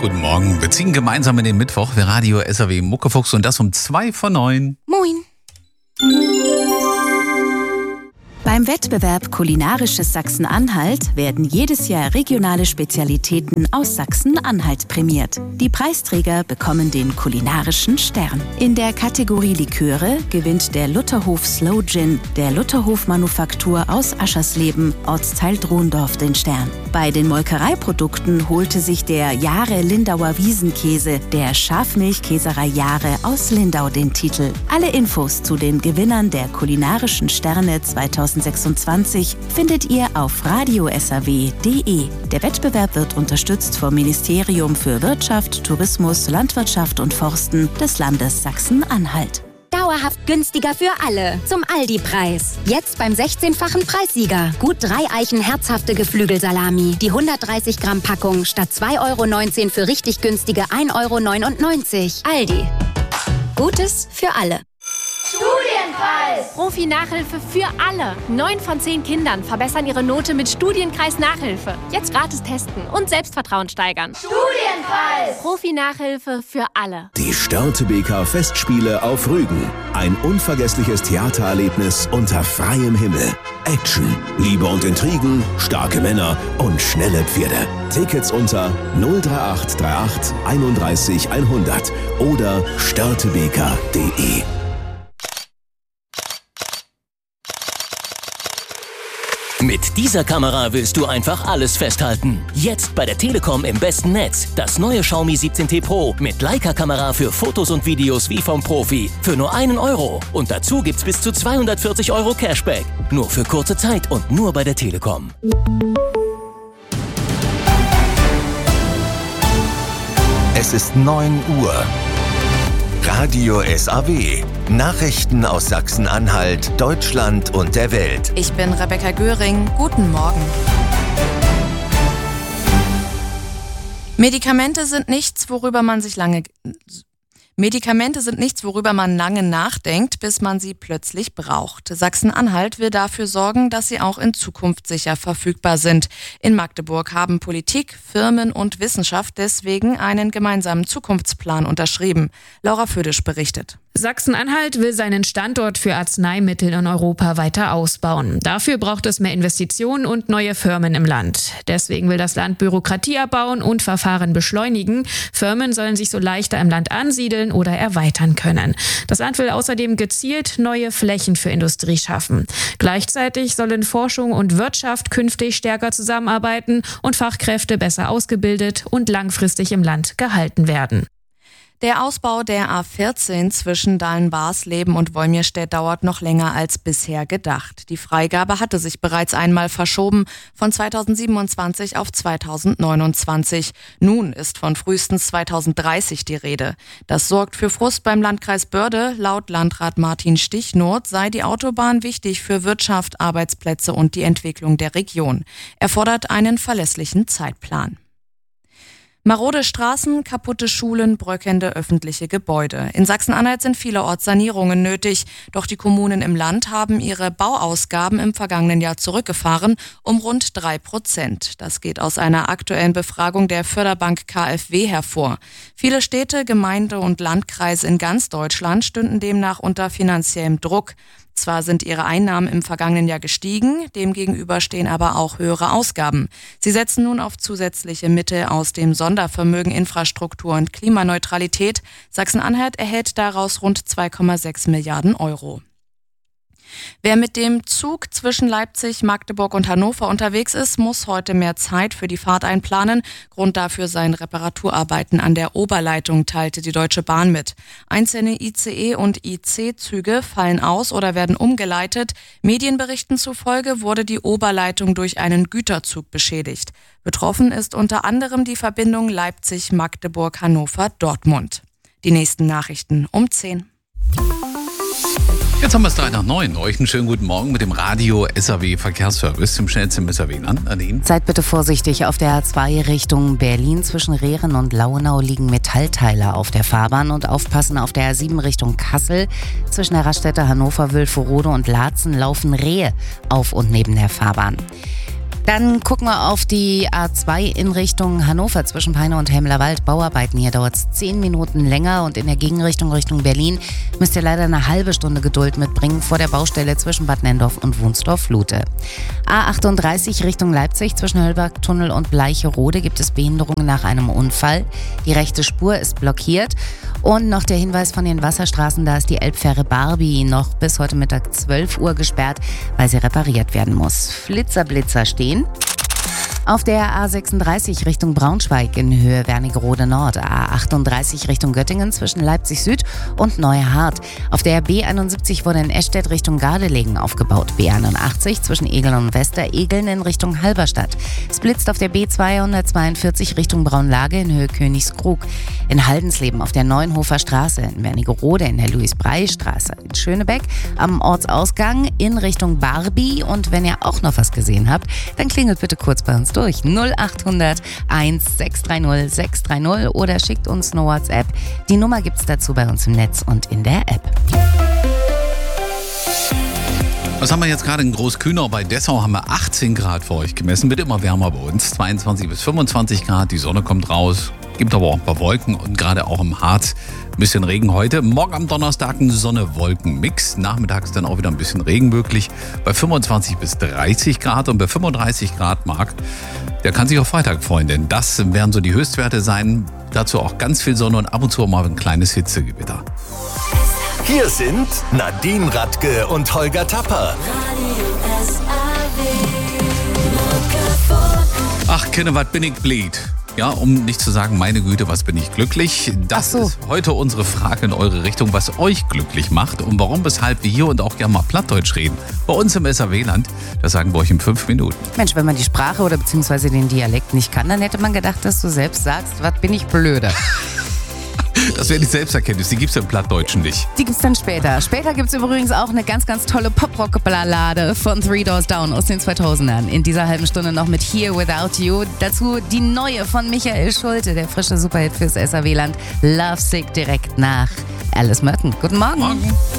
Guten Morgen. Wir ziehen gemeinsam in den Mittwoch für Radio SAW Muckefuchs und das um 8:02. Moin. Beim Wettbewerb Kulinarisches Sachsen-Anhalt werden jedes Jahr regionale Spezialitäten aus Sachsen-Anhalt prämiert. Die Preisträger bekommen den kulinarischen Stern. In der Kategorie Liköre gewinnt der Lutherhof Slow Gin der Lutherhof Manufaktur aus Aschersleben, Ortsteil Drondorf, den Stern. Bei den Molkereiprodukten holte sich der Jahre Lindauer Wiesenkäse der Schafmilchkäserei Jahre aus Lindau den Titel. Alle Infos zu den Gewinnern der kulinarischen Sterne 2026 findet ihr auf radiosaw.de. Der Wettbewerb wird unterstützt vom Ministerium für Wirtschaft, Tourismus, Landwirtschaft und Forsten des Landes Sachsen-Anhalt. Dauerhaft günstiger für alle. Zum Aldi-Preis. Jetzt beim 16-fachen Preissieger. Gut 3 Eichen herzhafte Geflügelsalami. Die 130 Gramm Packung statt 2,19 € für richtig günstige 1,99 €. Aldi. Gutes für alle. Studienpreis! Profi-Nachhilfe für alle. 9 von 10 Kindern verbessern ihre Note mit Studienkreis Nachhilfe. Jetzt gratis testen und Selbstvertrauen steigern. Studienpreis! Profi-Nachhilfe für alle. Die Störtebeker Festspiele auf Rügen. Ein unvergessliches Theatererlebnis unter freiem Himmel. Action, Liebe und Intrigen, starke Männer und schnelle Pferde. Tickets unter 03838 31 100 oder störtebeker.de. Mit dieser Kamera willst du einfach alles festhalten. Jetzt bei der Telekom im besten Netz. Das neue Xiaomi 17T Pro mit Leica-Kamera für Fotos und Videos wie vom Profi. Für nur 1 €. Und dazu gibt's bis zu 240 € Cashback. Nur für kurze Zeit und nur bei der Telekom. Es ist 9 Uhr. Radio SAW. Nachrichten aus Sachsen-Anhalt, Deutschland und der Welt. Ich bin Rebecca Göring. Guten Morgen. Medikamente sind nichts, worüber man lange nachdenkt, bis man sie plötzlich braucht. Sachsen-Anhalt will dafür sorgen, dass sie auch in Zukunft sicher verfügbar sind. In Magdeburg haben Politik, Firmen und Wissenschaft deswegen einen gemeinsamen Zukunftsplan unterschrieben. Laura Födisch berichtet. Sachsen-Anhalt will seinen Standort für Arzneimittel in Europa weiter ausbauen. Dafür braucht es mehr Investitionen und neue Firmen im Land. Deswegen will das Land Bürokratie abbauen und Verfahren beschleunigen. Firmen sollen sich so leichter im Land ansiedeln oder erweitern können. Das Land will außerdem gezielt neue Flächen für Industrie schaffen. Gleichzeitig sollen Forschung und Wirtschaft künftig stärker zusammenarbeiten und Fachkräfte besser ausgebildet und langfristig im Land gehalten werden. Der Ausbau der A14 zwischen Dahlen-Barsleben und Wolmirstedt dauert noch länger als bisher gedacht. Die Freigabe hatte sich bereits einmal verschoben, von 2027 auf 2029. Nun ist von frühestens 2030 die Rede. Das sorgt für Frust beim Landkreis Börde. Laut Landrat Martin Stichnoth sei die Autobahn wichtig für Wirtschaft, Arbeitsplätze und die Entwicklung der Region. Er fordert einen verlässlichen Zeitplan. Marode Straßen, kaputte Schulen, bröckelnde öffentliche Gebäude. In Sachsen-Anhalt sind vielerorts Sanierungen nötig. Doch die Kommunen im Land haben ihre Bauausgaben im vergangenen Jahr zurückgefahren um rund 3%. Das geht aus einer aktuellen Befragung der Förderbank KfW hervor. Viele Städte, Gemeinde und Landkreise in ganz Deutschland stünden demnach unter finanziellem Druck. Zwar sind ihre Einnahmen im vergangenen Jahr gestiegen, demgegenüber stehen aber auch höhere Ausgaben. Sie setzen nun auf zusätzliche Mittel aus dem Sondervermögen Infrastruktur und Klimaneutralität. Sachsen-Anhalt erhält daraus rund 2,6 Milliarden €. Wer mit dem Zug zwischen Leipzig, Magdeburg und Hannover unterwegs ist, muss heute mehr Zeit für die Fahrt einplanen. Grund dafür seien Reparaturarbeiten an der Oberleitung, teilte die Deutsche Bahn mit. Einzelne ICE- und IC-Züge fallen aus oder werden umgeleitet. Medienberichten zufolge wurde die Oberleitung durch einen Güterzug beschädigt. Betroffen ist unter anderem die Verbindung Leipzig, Magdeburg, Hannover, Dortmund. Die nächsten Nachrichten um 10. Jetzt haben wir es 8:03. Euch einen schönen guten Morgen mit dem Radio SAW Verkehrsservice, dem schnellsten SAW-Land. Nadine. Seid bitte vorsichtig. Auf der A2 Richtung Berlin zwischen Rehren und Launau liegen Metallteile auf der Fahrbahn und aufpassen auf der A7 Richtung Kassel. Zwischen der Raststätte Hannover, Wülfterode und Laatzen laufen Rehe auf und neben der Fahrbahn. Dann gucken wir auf die A2 in Richtung Hannover zwischen Peine und Helmlerwald. Bauarbeiten, hier dauert es 10 Minuten länger und in der Gegenrichtung Richtung Berlin müsst ihr leider eine halbe Stunde Geduld mitbringen vor der Baustelle zwischen Bad Nenndorf und Wunsdorf-Lute. A38 Richtung Leipzig zwischen Höllbergtunnel und Bleicherode gibt es Behinderungen nach einem Unfall. Die rechte Spur ist blockiert. Und noch der Hinweis von den Wasserstraßen, da ist die Elbfähre Barbie noch bis heute Mittag 12 Uhr gesperrt, weil sie repariert werden muss. Blitzer stehen. Auf der A36 Richtung Braunschweig in Höhe Wernigerode Nord, A38 Richtung Göttingen zwischen Leipzig Süd und Neuhardt. Auf der B71 wurde in Eschstedt Richtung Gardelegen aufgebaut, B81 zwischen Egeln und Westeregeln in Richtung Halberstadt. Es blitzt auf der B242 Richtung Braunlage in Höhe Königskrug. In Haldensleben auf der Neuenhofer Straße, in Wernigerode in der Louis-Brey-Straße, in Schönebeck am Ortsausgang in Richtung Barbie. Und wenn ihr auch noch was gesehen habt, dann klingelt bitte kurz bei uns durch. 0800 1630 630 oder schickt uns eine WhatsApp. Die Nummer gibt's dazu bei uns im Netz und in der App. Was haben wir jetzt gerade in Großkühnau? Bei Dessau haben wir 18 Grad für euch gemessen. Wird immer wärmer bei uns. 22 bis 25 Grad. Die Sonne kommt raus. Gibt aber auch ein paar Wolken und gerade auch im Harz ein bisschen Regen heute. Morgen am Donnerstag ein Sonne-Wolken-Mix. Nachmittags dann auch wieder ein bisschen Regen möglich. Bei 25 bis 30 Grad und bei 35 Grad Mark. Der kann sich auf Freitag freuen, denn das werden so die Höchstwerte sein. Dazu auch ganz viel Sonne und ab und zu mal ein kleines Hitzegewitter. Hier sind Nadine Radke und Holger Tapper. Ach, Kinder, was bin ich blöd? Ja, um nicht zu sagen, meine Güte, was bin ich glücklich. Das ist heute unsere Frage in eure Richtung, was euch glücklich macht und warum, weshalb wir hier und auch gerne mal Plattdeutsch reden. Bei uns im SAW-Land, das sagen wir euch in 5 Minuten. Mensch, wenn man die Sprache oder beziehungsweise den Dialekt nicht kann, dann hätte man gedacht, dass du selbst sagst, was bin ich blöde. Das wäre die Selbsterkenntnis, die gibt es im Plattdeutschen nicht. Die gibt's dann später. Später gibt's übrigens auch eine ganz, ganz tolle Pop-Rock-Ballade von Three Doors Down aus den 2000ern. In dieser halben Stunde noch mit Here Without You. Dazu die neue von Michael Schulte, der frische Superhit fürs SAW-Land. Love Sick direkt nach Alice Merton. Guten Morgen. Morgen.